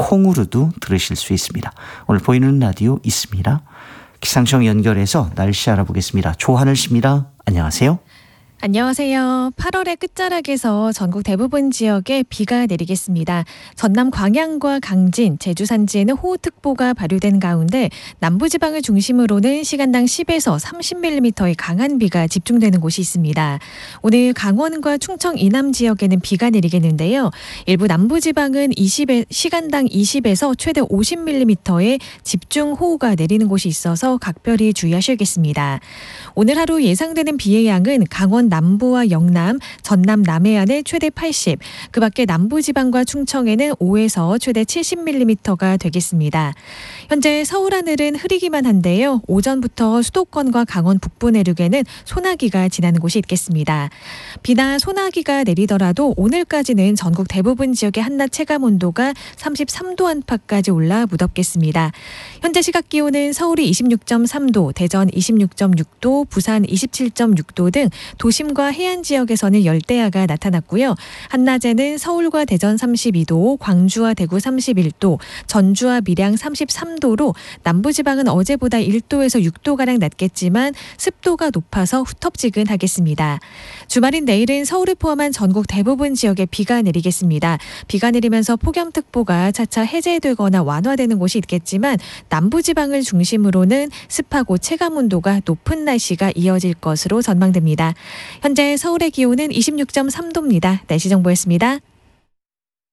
콩으로도 들으실 수 있습니다. 오늘 보이는 라디오 있습니다. 기상청 연결해서 날씨 알아보겠습니다. 조하늘 씨입니다. 안녕하세요. 안녕하세요. 8월의 끝자락에서 전국 대부분 지역에 비가 내리겠습니다. 전남 광양과 강진, 제주 산지에는 호우특보가 발효된 가운데 남부지방을 중심으로는 시간당 10에서 30mm의 강한 비가 집중되는 곳이 있습니다. 오늘 강원과 충청 이남 지역에는 비가 내리겠는데요. 일부 남부지방은 시간당 20에서 최대 50mm의 집중호우가 내리는 곳이 있어서 각별히 주의하셔야겠습니다. 오늘 하루 예상되는 비의 양은 강원 남부와 영남, 전남 남해안에 최대 80, 그 밖에 남부지방과 충청에는 5에서 최대 70mm가 되겠습니다. 현재 서울 하늘은 흐리기만 한데요. 오전부터 수도권과 강원 북부 내륙에는 소나기가 지나는 곳이 있겠습니다. 비나 소나기가 내리더라도 오늘까지는 전국 대부분 지역의 한낮 체감온도가 33도 안팎까지 올라 무덥겠습니다. 현재 시각 기온은 서울이 26.3도, 대전 26.6도, 부산 27.6도 등 도심과 해안 지역에서는 열대야가 나타났고요. 한낮에는 서울과 대전 32도, 광주와 대구 31도, 전주와 밀양 33도로 남부지방은 어제보다 1도에서 6도가량 낮겠지만 습도가 높아서 후텁지근하겠습니다. 주말인 내일은 서울을 포함한 전국 대부분 지역에 비가 내리겠습니다. 비가 내리면서 폭염특보가 차차 해제되거나 완화되는 곳이 있겠지만 남부지방을 중심으로는 습하고 체감온도가 높은 날씨가 이어질 것으로 전망됩니다. 현재 서울의 기온은 26.3도입니다. 날씨 정보였습니다.